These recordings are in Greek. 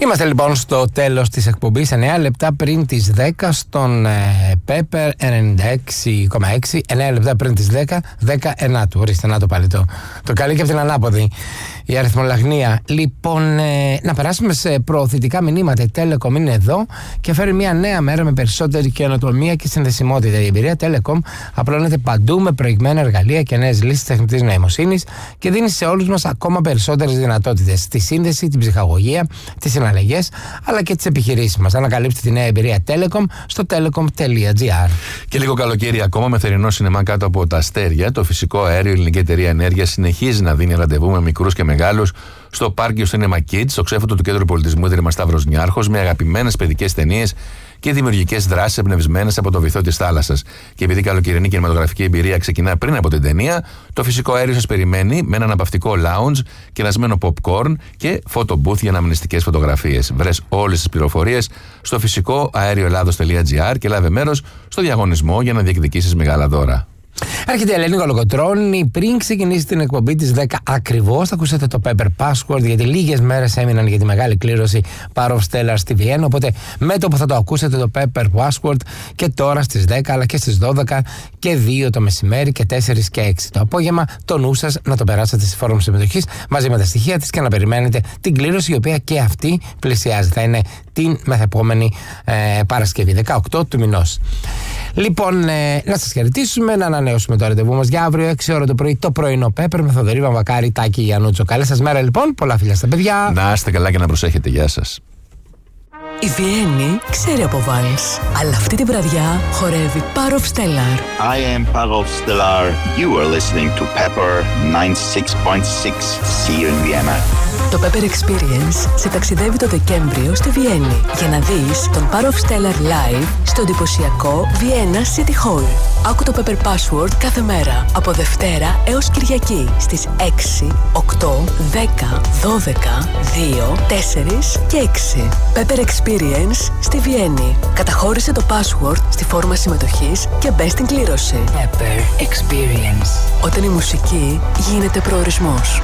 Είμαστε λοιπόν στο τέλος της εκπομπής, 9 λεπτά πριν τις 10 στον Pepper 96,6. 9 λεπτά πριν τις 10, 19 του. Ορίστε, να το πάλι το καλή και από την ανάποδη η αριθμολαγνία. Λοιπόν, να περάσουμε σε προωθητικά μηνύματα. Η Telecom είναι εδώ και φέρει μια νέα μέρα με περισσότερη καινοτομία και συνδεσιμότητα. Η εμπειρία Telecom απλώνεται παντού με προηγμένα εργαλεία και νέες λύσεις τεχνητής νοημοσύνης και δίνει σε όλους μας ακόμα περισσότερες δυνατότητες στη σύνδεση, την ψυχαγωγία, τις συναλλαγές αλλά και τις επιχειρήσεις μας. Ανακαλύψτε τη νέα εμπειρία Telecom στο telecom.gr. Και λίγο καλοκαίρι ακόμα με θερινό σινεμά κάτω από τα αστέρια. Το φυσικό αέριο, η ελληνική εταιρεία ενέργειας, συνεχίζει να δίνει ραντεβού με μικρούς και μεγάλους στο Πάρκιο Cinema Kids, στο ξέφωτο του Κέντρου Πολιτισμού Ίδρυμα Σταύρος Νιάρχος, με αγαπημένες παιδικές ταινίες και δημιουργικές δράσεις εμπνευσμένες από το βυθό της θάλασσας. Και επειδή η καλοκαιρινή κινηματογραφική εμπειρία ξεκινά πριν από την ταινία, το φυσικό αέριο σας περιμένει με ένα αναπαυτικό lounge, κερασμένο popcorn και photo booth για αναμνηστικές φωτογραφίες. Βρες όλες τις πληροφορίες στο φυσικοαέρioελλάδος.gr και λάβε μέρος στο διαγωνισμό για να διεκδικήσεις μεγάλα δώρα. Έρχεται η Ελένη Κολοκοτρώνη. Πριν ξεκινήσει την εκπομπή της 10 ακριβώς, θα ακούσετε το Pepper Password, γιατί λίγες μέρες έμειναν για τη μεγάλη κλήρωση Power of Stellar στη Βιέννα. Οπότε με το που θα το ακούσετε το Pepper Password και τώρα στις 10 αλλά και στις 12 και 2 το μεσημέρι και 4 και 6 το απόγευμα, το νου σας να το περάσετε στη φόρουμ συμμετοχής μαζί με τα στοιχεία της και να περιμένετε την κλήρωση, η οποία και αυτή πλησιάζει. Θα είναι την μεθεπόμενη Παρασκευή, 18 του μηνός. Λοιπόν, να σας χαιρετήσουμε, να ανανεώσουμε το ραντεβού μας για αύριο 6 ώρα το πρωί, το πρωινό Pepper με Θοδωρή Βαμβακάρη, Τάκη Γιαννούτσο. Καλή σας μέρα λοιπόν, πολλά φιλιά στα παιδιά. Να είστε καλά και να προσέχετε, γεια σας. Η Βιέννη ξέρει από βάλς, αλλά αυτή την βραδιά χορεύει Power of Stellar. I am Power of Stellar. You are listening to Pepper 96.6. See you in Vienna. Το Pepper Experience σε ταξιδεύει το Δεκέμβριο στη Βιέννη για να δεις τον Power of Stellar live στο εντυπωσιακό Vienna City Hall. Άκου το Pepper Password κάθε μέρα από Δευτέρα έως Κυριακή στις 6, 8, 10, 12, 2, 4 και 6. Pepper Experience στη Βιέννη. Καταχώρησε το password στη φόρμα συμμετοχής και μπες στην κλήρωση. Pepper Experience. Όταν η μουσική γίνεται προορισμός.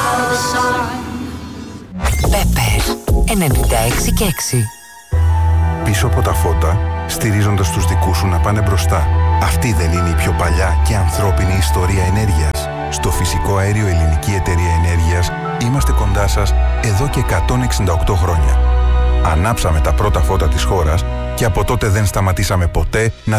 Pepper 96 και 6. Πίσω από τα φώτα, στηρίζοντας τους δικούς σου να πάνε μπροστά. Αυτή δεν είναι η πιο παλιά και ανθρώπινη ιστορία ενέργειας? Στο φυσικό αέριο Ελληνική Εταιρεία Ενέργειας είμαστε κοντά σας εδώ και 168 χρόνια. Ανάψαμε τα πρώτα φώτα της χώρας και από τότε δεν σταματήσαμε ποτέ να